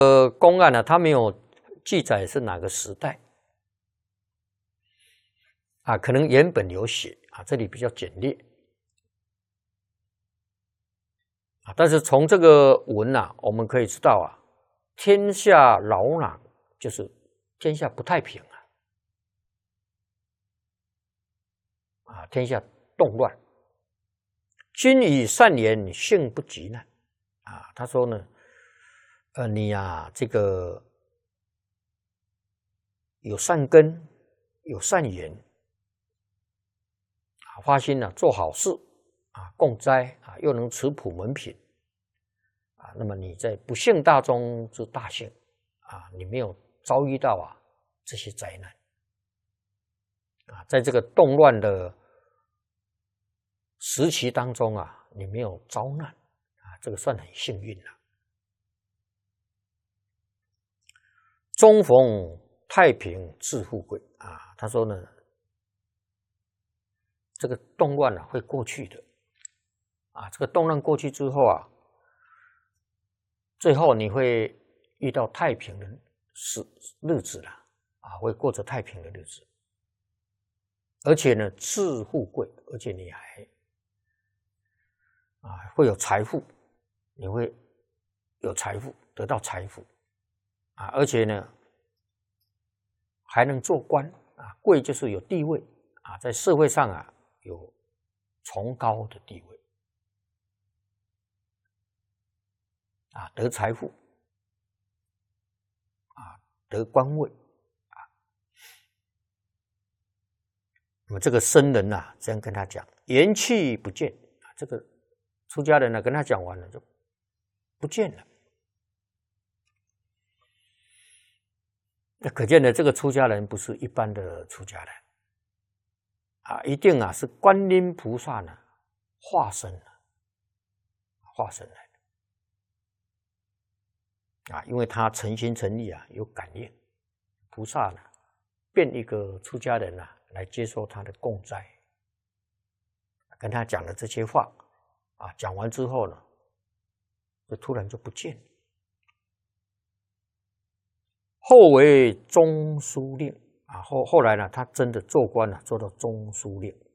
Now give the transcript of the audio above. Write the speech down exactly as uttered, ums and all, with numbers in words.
呃，公案呢，它没有记载是哪个时代啊，可能原本有写啊，这里比较简略啊，但是从这个文啊，我们可以知道啊，天下扰攘就是天下不太平啊，啊，天下动乱，君以善言，性不及难啊。他说呢，呃，你呀、啊，这个有善根，有善言啊，发心呢、啊、做好事啊，共灾啊，又能持普门品啊，那么你在不幸大中之大幸啊，你没有遭遇到啊这些灾难啊，在这个动乱的时期当中啊，你没有遭难啊，这个算很幸运了。终逢太平致富贵啊，他说呢，这个动乱啊会过去的啊，这个动乱过去之后啊，最后你会遇到太平的日日子了啊，会过着太平的日子，而且呢，致富贵，而且你还啊会有财富，你会有财富，得到财富啊，而且呢还能做官啊，贵就是有地位啊，在社会上啊有崇高的地位啊，得财富啊，得官位啊。那么这个僧人呐、啊，这样跟他讲，元气不见啊，这个出家人呢、啊、跟他讲完了就不见了。那可见的这个出家人不是一般的出家人啊，一定啊是观音菩萨呢化身了，化身来的啊，因为他诚心诚意啊有感应，菩萨呢变一个出家人啊来接受他的供斋，跟他讲了这些话啊，讲完之后呢，就突然就不见了。后为中书令啊，后后来呢，他真的做官了，做到中书令。